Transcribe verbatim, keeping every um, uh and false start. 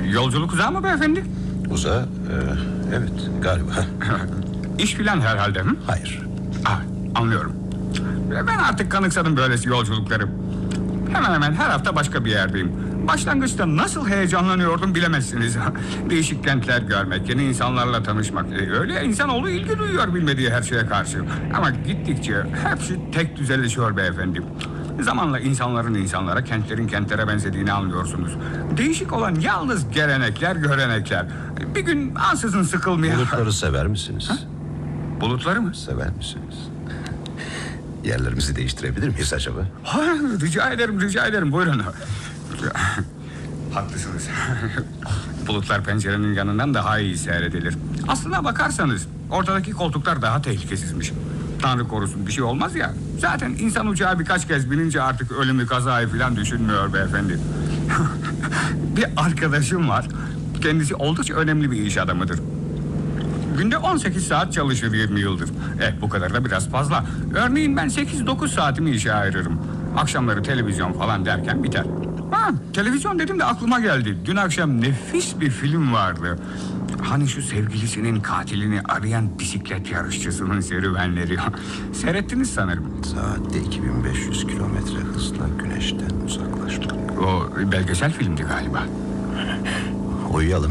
Yolculuk uzağı mı beyefendi? Uzağa, e, evet galiba. İş filan herhalde mi? Hayır. Ah, anlıyorum. Ben artık kanıksadım böylesi yolculukları. Hemen hemen her hafta başka bir yerdeyim. Başlangıçta nasıl heyecanlanıyordum bilemezsiniz. Değişik kentler görmek, yeni insanlarla tanışmak. E, öyle insanoğlu ilgi duyuyor bilmediği her şeye karşı. Ama gittikçe hepsi tek düzeleşiyor beyefendi. Zamanla insanların insanlara, kentlerin kentlere benzediğini anlıyorsunuz. Değişik olan yalnız gelenekler, görenekler. Bir gün ansızın sıkılmaya... Bulutları sever misiniz? Ha? Bulutları mı? Sever misiniz? Yerlerimizi değiştirebilir miyiz acaba? Ha, rica ederim, rica ederim. Buyurun. Haklısınız. Bulutlar pencerenin yanından daha iyi seyredilir. Aslına bakarsanız ortadaki koltuklar daha tehlikesizmiş. Tanrı korusun bir şey olmaz ya. Zaten insan uçağa birkaç kez binince artık ölümü, kazayı falan düşünmüyor beyefendi. Bir arkadaşım var. Kendisi oldukça önemli bir iş adamıdır. Günde on sekiz saat çalışır yirmi yıldır. Eh, bu kadar da biraz fazla. Örneğin ben sekiz dokuz saatimi işe ayırırım. Akşamları televizyon falan derken biter. Ha, televizyon dedim de aklıma geldi. Dün akşam nefis bir film vardı. Hani şu sevgilisinin katilini arayan bisiklet yarışçısının serüvenleri. Seyrettiniz sanırım. Saatte iki bin beş yüz kilometre hızla güneşten uzaklaşmak. O belgesel filmdi galiba. Uyuyalım.